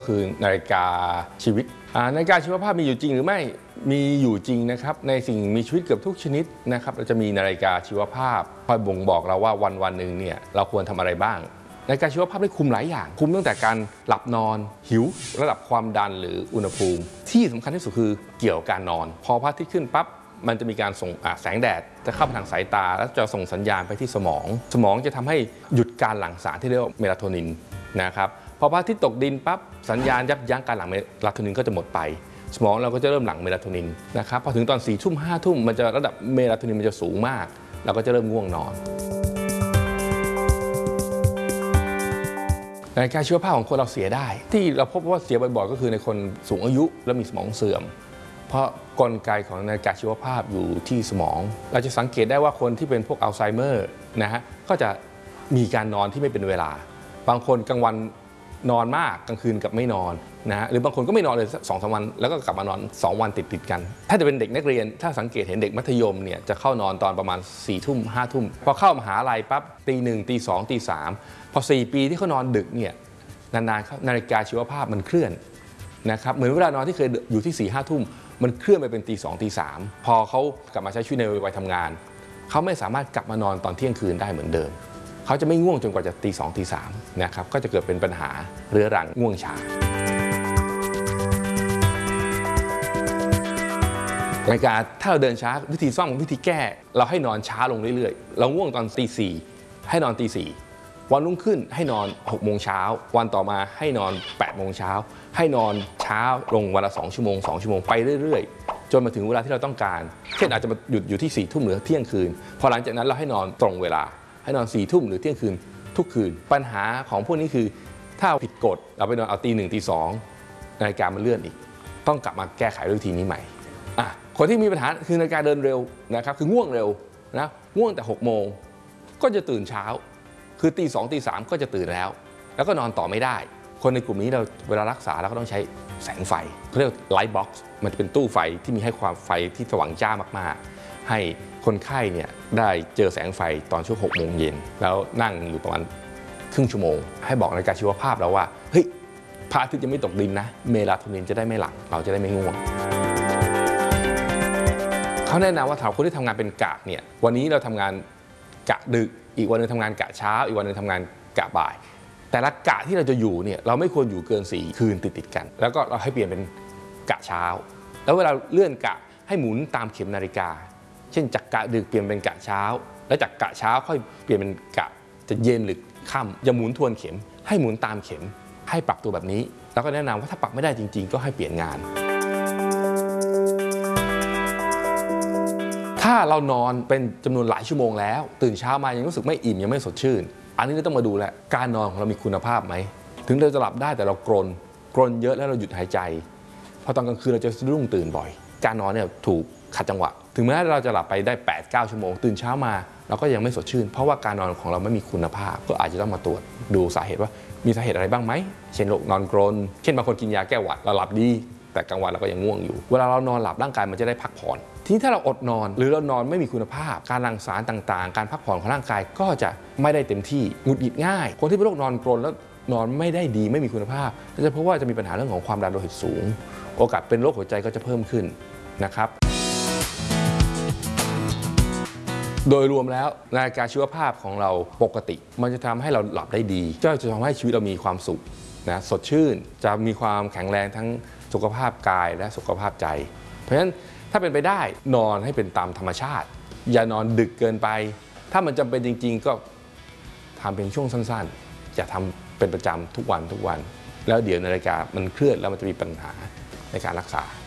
คือนาฬิกาชีวิตนาฬิกาชีวภาพมีอยู่จริงหรือไม่มีอยู่จริงนะครับในสิ่งมีชีวิตเกือบทุกชนิดนะครับเราจะมีนาฬิกาชีวภาพคอยบ่งบอกเราว่าวันหนึ่งเนี่ยเราควรทำอะไรบ้างนาฬิกาชีวภาพได้คุมหลายอย่างคุมตั้งแต่การหลับนอนหิวระดับความดันหรืออุณหภูมิที่สำคัญที่สุดคือเกี่ยวกับการนอนพอพระอาทิตย์ขึ้นปั๊บมันจะมีการส่งแสงแดดจะเข้าไปทางสายตาแล้วจะส่งสัญญาณไปที่สมองจะทำให้หยุดการหลั่งสารที่เรียกว่าเมลาโทนินนะครับพอพระอาทิตย์ตกดินปั๊บสัญญาณยับยั้งการหลั่งเมลาโทนินก็จะหมดไปสมองเราก็จะเริ่มหลั่งเมลาโทนินนะครับพอถึงตอน4 ทุ่ม 5 ทุ่มมันจะระดับเมลาโทนินมันจะสูงมากเราก็จะเริ่มง่วงนอนนาฬิกาชีวภาพของคนเราเสียได้ที่เราพบว่าเสียบ่อยๆก็คือในคนสูงอายุและมีสมองเสื่อมเพราะกลไกของนาฬิกาชีวภาพอยู่ที่สมองเราจะสังเกตได้ว่าคนที่เป็นพวกอัลไซเมอร์นะฮะก็จะมีการนอนที่ไม่เป็นเวลาบางคนกลางวันนอนมากกลางคืนกับไม่นอนนะฮะหรือบางคนก็ไม่นอนเลย2-3 วันแล้วก็กลับมานอน2 วันติดกันถ้าจะเป็นเด็กนักเรียนถ้าสังเกตเห็นเด็กมัธยมเนี่ยจะเข้านอนตอนประมาณ4 ทุ่ม 5 ทุ่มพอเข้ามหาลัยปั๊บตี 1 ตี 2 ตี 3พอ4 ปีที่เขานอนดึกเนี่ยนานๆนาฬิกาชีวภาพมันเคลื่อนนะครับเหมือนเวลานอนที่เคยอยู่ที่ 4-5 ทุ่มมันเคลื่อนไปเป็นตี 2 ตี 3พอเขากลับมาใช้ชีวิตในวัยทำงานเขาไม่สามารถกลับมานอนตอนเที่ยงคืนได้เหมือนเดิมเขาจะไม่ง่วงจนกว่าจะตี 2 ตี 3นะครับก็จะเกิดเป็นปัญหาเรื้อรังง่วงช้าในการถ้าเราเดินช้าวิธีซ่อมวิธีแก้เราให้นอนช้าลงเรื่อยๆเราง่วงตอนตี 4ให้นอนตี 4วันรุ่งขึ้นให้นอน6 โมงเช้าวันต่อมาให้นอน8 โมงเช้าให้นอนช้าลงวันละ2 ชั่วโมง2 ชั่วโมงไปเรื่อยๆจนมาถึงเวลาที่เราต้องการเช่นอาจจะมาหยุดอยู่ที่4 ทุ่มหรือเที่ยงคืนพอหลังจากนั้นเราให้นอนตรงเวลาให้นอน4 ทุ่มหรือเที่ยงคืนทุกคืนปัญหาของพวกนี้คือถ้าผิดกฎเราไปนอนเอาตี 1 ตี 2นาฬิกามันเลื่อนอีกต้องกลับมาแก้ไขด้วยวิธีนี้ใหม่คนที่มีปัญหาคือนาฬิกาเดินเร็วนะครับคือง่วงเร็วนะง่วงแต่6 โมงก็จะตื่นเช้าคือตี 2 ตี 3ก็จะตื่นแล้วก็นอนต่อไม่ได้คนในกลุ่มนี้เราเวลารักษาเราก็ต้องใช้แสงไฟเขาเรียกไลท์บ็อกซ์มันจะเป็นตู้ไฟที่มีให้ความไฟที่สว่างจ้ามากๆให้คนไข้เนี่ยได้เจอแสงไฟตอนช่วง6 โมงเย็นแล้วนั่งอยู่ประมาณครึ่งชั่วโมงให้บอกนาฬิกาชีวภาพเราว่าเฮ้ยพระอาทิตย์ยังไม่ตกดินนะเมลาโทนินจะได้ไม่หลั่งเราจะได้ไม่ง่วงเขาแนะนำว่าสำหรับคนที่ทำงานเป็นกะเนี่ยวันนี้เราทำงานกะดึกอีกวันนึงทำงานกะเช้าอีกวันนึงทำงานกะบ่ายแต่ละกะที่เราจะอยู่เนี่ยเราไม่ควรอยู่เกิน4 คืนติดกันแล้วก็เราให้เปลี่ยนเป็นกะเช้าแล้วเวลาเลื่อนกะให้หมุนตามเข็มนาฬิกาเช่นจากกะดึกเปลี่ยนเป็นกะเช้าแล้วจากกะเช้าค่อยเปลี่ยนเป็นกะจะเย็นหรือค่ำอย่าหมุนทวนเข็มให้หมุนตามเข็มให้ปรับตัวแบบนี้แล้วก็แนะนำว่าถ้าปรับไม่ได้จริงๆก็ให้เปลี่ยนงานถ้าเรานอนเป็นจำนวนหลายชั่วโมงแล้วตื่นเช้ามายังรู้สึกไม่อิ่มยังไม่สดชื่นอันนี้เราต้องมาดูแลการนอนของเรามีคุณภาพไหมถึงเราจะหลับได้แต่เรากรนเยอะแล้วเราหยุดหายใจพอตอนกลางคืนเราจะสะดุ้งตื่นบ่อยการนอนเนี่ยถูกขัดจังหวะถึงแม้เราจะหลับไปได้8-9 ชั่วโมงตื่นเช้ามาเราก็ยังไม่สดชื่นเพราะว่าการนอนของเราไม่มีคุณภาพก็อาจจะต้องมาตรวจดูสาเหตุว่ามีสาเหตุอะไรบ้างไหมเช่นโรคนอนกรนเช่นบางคนกินยาแก้หวัดเราหลับดีแต่กลางวันเราก็ยังง่วงอยู่เวลาเรานอนหลับร่างกายมันจะได้พักผ่อนทีนี้ถ้าเราอดนอนหรือเรานอนไม่มีคุณภาพการหลั่งสารต่างๆการพักผ่อนของร่างกายก็จะไม่ได้เต็มที่หงุดหงิดง่ายคนที่เป็นโรคนอนกรนแล้วนอนไม่ได้ดีไม่มีคุณภาพจะเพราะว่าจะมีปัญหาเรื่องของความดันโลหิตสูงโอกาสเป็นโรคหัวใจก็จะเพิ่มขึ้นนะครับโดยรวมแล้วนาฬิกาชีวภาพของเราปกติมันจะทำให้เราหลับได้ดีจะทำให้ชีวิตเรามีความสุขนะสดชื่นจะมีความแข็งแรงทั้งสุขภาพกายและสุขภาพใจเพราะฉะนั้นถ้าเป็นไปได้นอนให้เป็นตามธรรมชาติอย่านอนดึกเกินไปถ้ามันจำเป็นจริงๆก็ทำเป็นช่วงสั้นๆอย่าทำเป็นประจำทุกวันแล้วเดี๋ยวนาฬิกามันเคลื่อนแล้วมันจะมีปัญหาในการรักษา